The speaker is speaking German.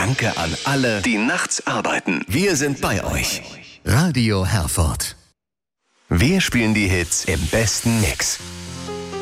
Danke an alle, die nachts arbeiten. Wir sind bei euch. Radio Herford. Wir spielen die Hits im besten Mix.